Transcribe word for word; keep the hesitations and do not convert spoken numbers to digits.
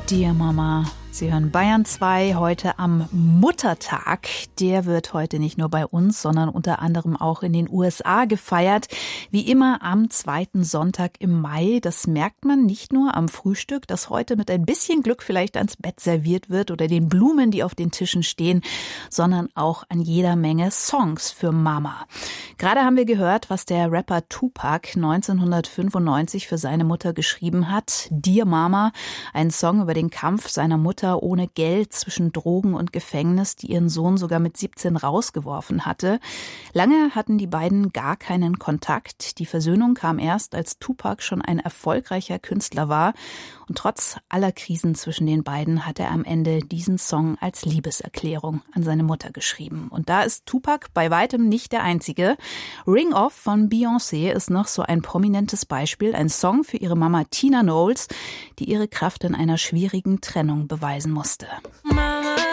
Dear Mama. Sie hören Bayern zwei heute am Muttertag. Der wird heute nicht nur bei uns, sondern unter anderem auch in den U S A gefeiert. Wie immer am zweiten Sonntag im Mai. Das merkt man nicht nur am Frühstück, das heute mit ein bisschen Glück vielleicht ans Bett serviert wird oder den Blumen, die auf den Tischen stehen, sondern auch an jeder Menge Songs für Mama. Gerade haben wir gehört, was der Rapper Tupac neunzehnhundertfünfundneunzig für seine Mutter geschrieben hat. Dear Mama, ein Song über den Kampf seiner Mutter ohne Geld zwischen Drogen und Gefängnis, die ihren Sohn sogar mit siebzehn rausgeworfen hatte. Lange hatten die beiden gar keinen Kontakt. Die Versöhnung kam erst, als Tupac schon ein erfolgreicher Künstler war. Und trotz aller Krisen zwischen den beiden hat er am Ende diesen Song als Liebeserklärung an seine Mutter geschrieben. Und da ist Tupac bei weitem nicht der Einzige. Ring Off von Beyoncé ist noch so ein prominentes Beispiel. Ein Song für ihre Mama Tina Knowles, die ihre Kraft in einer schwierigen Trennung beweisen musste.